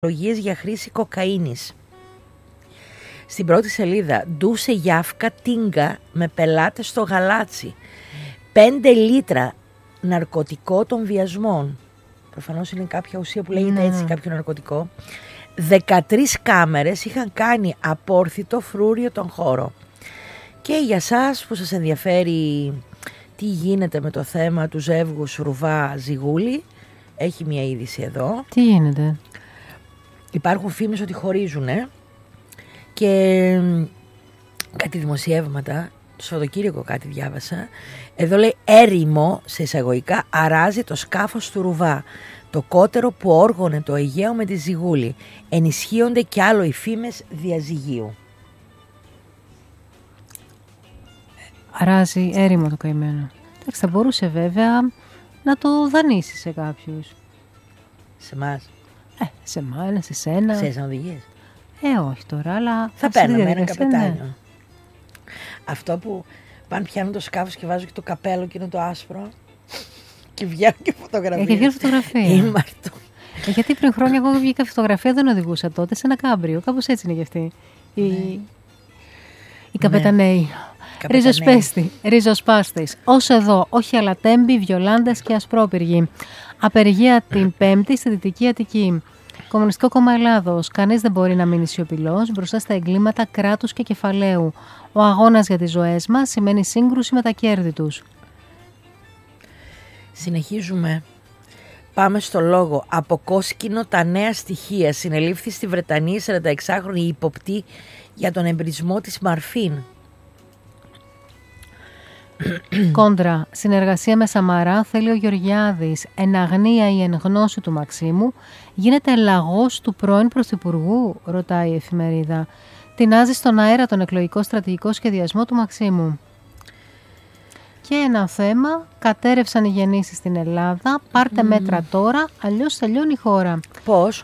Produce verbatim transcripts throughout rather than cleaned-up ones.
για χρήση κοκαίνης. Στην πρώτη σελίδα, ντούσε γιάφκα τίγκα με πελάτες στο γαλάτσι. Πέντε λίτρα ναρκωτικό των βιασμών. Προφανώς είναι κάποια ουσία που λέγεται έτσι, κάποιο ναρκωτικό. δεκατρείς κάμερες είχαν κάνει απόρθητο φρούριο τον χώρο. Και για σας που σας ενδιαφέρει τι γίνεται με το θέμα του ζεύγους Ρουβά Ζιγούλη, έχει μια είδηση εδώ. Τι γίνεται? Υπάρχουν φήμες ότι χωρίζουνε και κάτι δημοσιεύματα, το Σαββατοκύριακο κάτι διάβασα. Εδώ λέει έρημο, σε εισαγωγικά, αράζει το σκάφος του Ρουβά, το κότερο που όργωνε το Αιγαίο με τη Ζιγούλη. Ενισχύονται κι άλλο οι φήμες διαζυγίου. Αράζει έρημο το καημένο. Εντάξει, θα μπορούσε βέβαια να το δανείσει σε κάποιους. Σε εμάς. Ε, σε μένα, σε σένα. Σε εσένα οδηγίες. Ε, όχι τώρα, αλλά... Θα παίρναμε ένα ναι. καπετάνιο. Αυτό που πάνε πιάνουν το σκάφος και βάζουν και το καπέλο και είναι το άσπρο και βγαίνουν και φωτογραφίες. Ε, και βγαίνουν φωτογραφία. Ήμαρτο. Ε, γιατί πριν χρόνια εγώ βγήκα φωτογραφία, δεν οδηγούσα τότε, σε ένα κάμπριο. Κάπως έτσι είναι κι αυτή. Η, ναι. η καπετανέη. Ριζοσπέστη, ριζοσπάστης. Όσο εδώ, όχι αλλά τέμπη, βιολάντες και ασπρόπυργοι. Απεργία την Πέμπτη στη Δυτική Αττική. Κομμουνιστικό Κόμμα Ελλάδος. Κανείς δεν μπορεί να μείνει σιωπηλός μπροστά στα εγκλήματα κράτους και κεφαλαίου. Ο αγώνας για τις ζωές μας σημαίνει σύγκρουση με τα κέρδη τους. Συνεχίζουμε. Πάμε στο λόγο. Από κόσκινο τα νέα στοιχεία. Συνελήφθη στη Βρετανία σαρανταεξάχρονη υποπτή για τον εμπρισμό της Μαρφίν. Κόντρα. Συνεργασία με Σαμαρά θέλει ο Γεωργιάδης. Εν αγνία ή εν γνώση του Μαξίμου γίνεται λαγός του πρώην Πρωθυπουργού, ρωτάει η εφημερίδα. Τεινάζει στον αέρα τον εκλογικό στρατηγικό σχεδιασμό του Μαξίμου. Και ένα θέμα, κατέρευσαν οι γεννήσεις στην Ελλάδα, πάρτε mm. μέτρα τώρα, αλλιώς τελειώνει η χώρα. Πώς?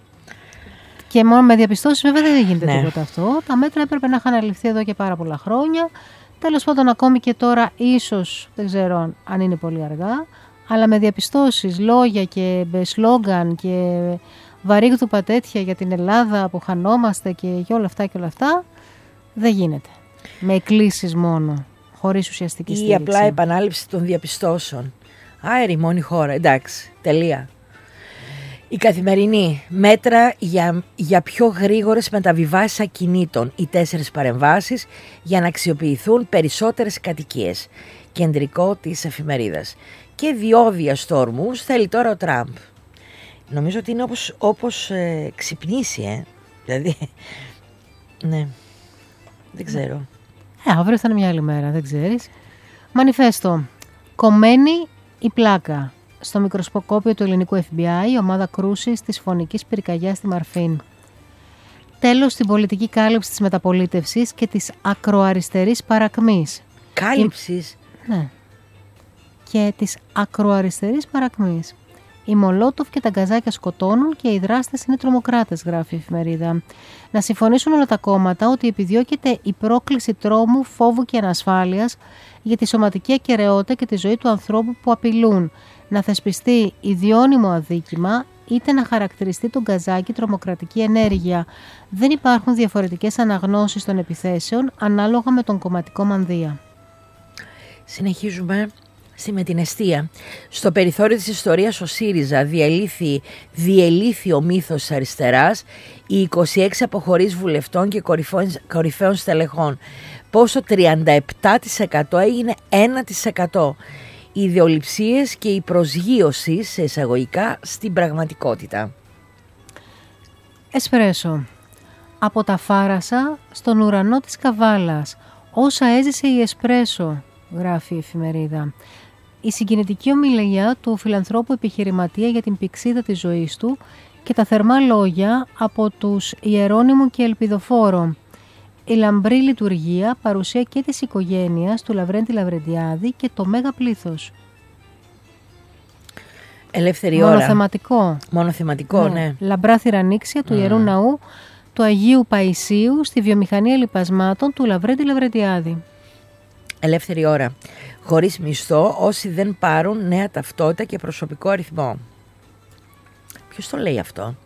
Και μόνο με διαπιστώσεις βέβαια δεν γίνεται ναι. τίποτα αυτό. Τα μέτρα έπρεπε να είχαν αληφθεί εδώ και πάρα πολλά χρόνια. Τέλος πάντων, ακόμη και τώρα ίσως, δεν ξέρω αν είναι πολύ αργά, αλλά με διαπιστώσεις, λόγια και σλόγγαν και βαρύγδουπα τέτοια για την Ελλάδα που χανόμαστε και για όλα αυτά και όλα αυτά, δεν γίνεται. Με εκκλήσεις μόνο, χωρίς ουσιαστική στήριξη. Ή απλά επανάληψη των διαπιστώσεων. Α, ερημώνει η χώρα, εντάξει, τελεία. Η Καθημερινή, μέτρα για, για πιο γρήγορες μεταβιβάσεις ακινήτων, οι τέσσερις παρεμβάσεις για να αξιοποιηθούν περισσότερες κατοικίες. Κεντρικό της εφημερίδας. Και διόδια στόρμους θέλει τώρα ο Τραμπ. Νομίζω ότι είναι όπως, όπως ε, ξυπνήσει, ε. Δηλαδή, ναι, δεν ξέρω. Ε, αύριο θα είναι μια άλλη μέρα, δεν ξέρεις. Μανιφέστο, κομμένη η πλάκα. Στο μικροσκοπείο του ελληνικού εφ μπι άι, η ομάδα κρούσης της φωνικής πυρκαγιάς στη Μαρφίν. Τέλος στην πολιτική κάλυψη της μεταπολίτευσης και της ακροαριστερής παρακμής. Κάλυψης? Η... Ναι. Και της ακροαριστερής παρακμής. Οι Μολότοφ και τα γκαζάκια σκοτώνουν και οι δράστες είναι τρομοκράτες, γράφει η εφημερίδα. Να συμφωνήσουν όλα τα κόμματα ότι επιδιώκεται η πρόκληση τρόμου, φόβου και ανασφάλειας για τη σωματική ακεραιότητα και τη ζωή του ανθρώπου που απειλούν. Να θεσπιστεί ιδιώνυμο αδίκημα, είτε να χαρακτηριστεί τον γκαζάκι τρομοκρατική ενέργεια. Δεν υπάρχουν διαφορετικές αναγνώσεις των επιθέσεων ανάλογα με τον κομματικό μανδύα. Συνεχίζουμε με την εστία. Στο περιθώριο της ιστορίας ο ΣΥΡΙΖΑ διελήθη, διελήθη ο μύθος της αριστεράς, οι είκοσι έξι αποχωρείς βουλευτών και κορυφαίων στελεχών. Πόσο τριάντα επτά τοις εκατό έγινε ένα τοις εκατό. Οι ιδεολειψίες και η προσγείωση σε εισαγωγικά στην πραγματικότητα. Εσπρέσο. Από τα Φάρασα στον ουρανό της Καβάλας. Όσα έζησε η Εσπρέσο, γράφει η εφημερίδα. Η συγκινητική ομιλία του φιλανθρώπου επιχειρηματία για την πηξίδα της ζωής του και τα θερμά λόγια από τους Ιερώνυμου και Ελπιδοφόρο. Η λαμπρή λειτουργία, παρουσία και της οικογένειας του Λαβρέντη Λαβρεντιάδη και το μέγα πλήθος. Ελεύθερη ώρα. Μονοθεματικό. Μονοθεματικό, ναι. ναι. Λαμπρά θυρανίξια του mm. Ιερού Ναού του Αγίου Παϊσίου στη βιομηχανία λιπασμάτων του Λαβρέντη Λαβρεντιάδη. Ελεύθερη ώρα. Χωρίς μισθό όσοι δεν πάρουν νέα ταυτότητα και προσωπικό αριθμό. Ποιος το λέει αυτό?